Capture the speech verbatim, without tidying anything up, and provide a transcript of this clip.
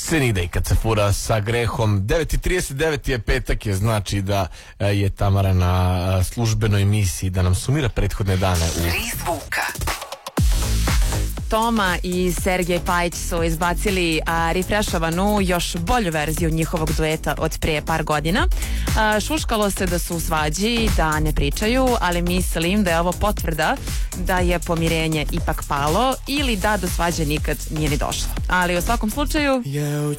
se nide i kad se fura sa grehom. devet i trideset devet je petak, je znači da je Tamara na službenoj misiji da nam sumira prethodne dane u Tri zvuka. Toma i Sergej Pajić su izbacili a, refrešovanu, još bolju verziju njihovog dueta od prije par godina. A, šuškalo se da su u svađi, da ne pričaju, ali mislim da je ovo potvrda da je pomirenje ipak palo ili da do svađe nikad nije ni došlo. Ali u svakom slučaju...